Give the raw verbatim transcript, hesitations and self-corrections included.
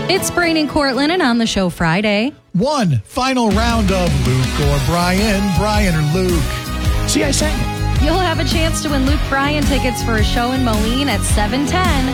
It's Brain and Cortland, and on the show Friday. One final round of Luke or Brian, Brian or Luke. See, I sang it. You'll have a chance to win Luke Bryan tickets for a show in Moline at seven ten.